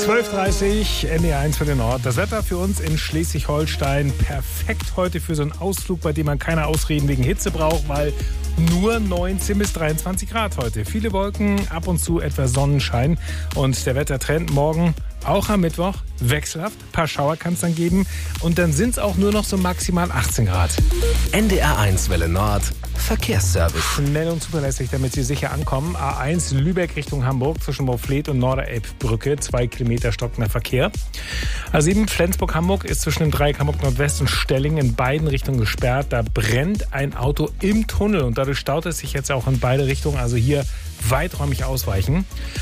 12:30 NDR1 für den Ort. Das Wetter für uns in Schleswig-Holstein perfekt heute für so einen Ausflug, bei dem man keine Ausreden wegen Hitze braucht, weil nur 19 bis 23 Grad heute. Viele Wolken, ab und zu etwas Sonnenschein und der Wettertrend morgen auch am Mittwoch wechselhaft. Ein paar Schauer kann es dann geben und dann sind es auch nur noch so maximal 18 Grad. NDR1 Welle Nord. Verkehrsservice. Schnell und zuverlässig, damit Sie sicher ankommen. A1 Lübeck Richtung Hamburg zwischen Moorfleet und Norderelbbrücke. 2 Kilometer stockender Verkehr. A7 Flensburg-Hamburg ist zwischen dem Dreieck Hamburg Nordwest und Stelling in beiden Richtungen gesperrt. Da brennt ein Auto im Tunnel und dadurch staut es sich jetzt auch in beide Richtungen. Also hier weiträumig ausweichen.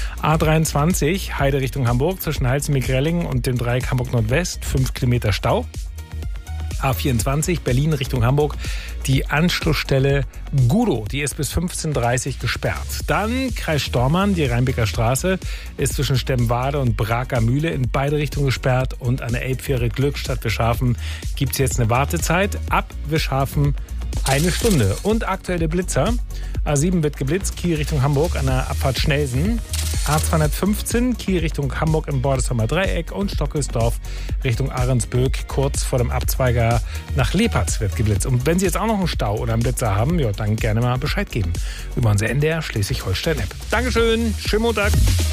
A23 Heide Richtung Hamburg zwischen Heizen-Grellingen und dem Dreieck Hamburg Nordwest. 5 Kilometer Stau. A24 Berlin Richtung Hamburg, die Anschlussstelle Gudow, die ist bis 15:30 Uhr gesperrt. Dann Kreis Stormarn, die Rheinbecker Straße ist zwischen Stemwade und Braker Mühle in beide Richtungen gesperrt und an der Elbfähre Glückstadt Wischhafen gibt es jetzt eine Wartezeit. Ab Wischhafen 1 Stunde. Und aktuell der Blitzer. A7 wird geblitzt, Kiel Richtung Hamburg an der Abfahrt Schnelsen. A215, Kiel Richtung Hamburg im Bordesheimer Dreieck und Stockelsdorf Richtung Ahrensböck, kurz vor dem Abzweiger nach Lepertz wird geblitzt. Und wenn Sie jetzt auch noch einen Stau oder einen Blitzer haben, ja, dann gerne mal Bescheid geben über unsere NDR Schleswig-Holstein-App. Dankeschön, schönen Montag.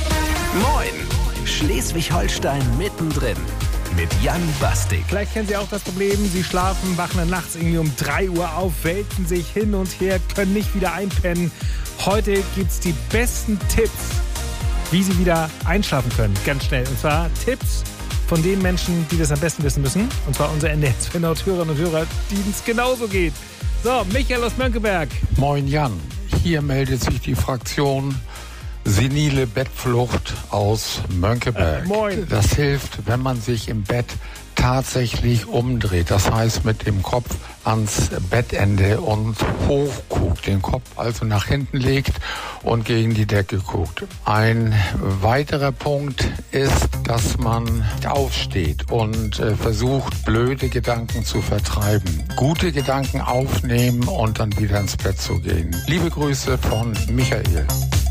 Moin, Schleswig-Holstein mittendrin. Mit Jan Bastik. Vielleicht kennen Sie auch das Problem, Sie schlafen, wachen dann nachts irgendwie um 3 Uhr auf, wälzen sich hin und her, können nicht wieder einpennen. Heute gibt's die besten Tipps, wie Sie wieder einschlafen können, ganz schnell. Und zwar Tipps von den Menschen, die das am besten wissen müssen. Und zwar unsere NDR-Hörerinnen und Hörer, denen es genauso geht. So, Michael aus Mönckeberg. Moin Jan, hier meldet sich die Fraktion Senile Bettflucht aus Mönckeberg. Moin. Das hilft, wenn man sich im Bett tatsächlich umdreht. Das heißt, mit dem Kopf ans Bettende und hochguckt. Den Kopf also nach hinten legt und gegen die Decke guckt. Ein weiterer Punkt ist, dass man aufsteht und versucht, blöde Gedanken zu vertreiben. Gute Gedanken aufnehmen und dann wieder ins Bett zu gehen. Liebe Grüße von Michael.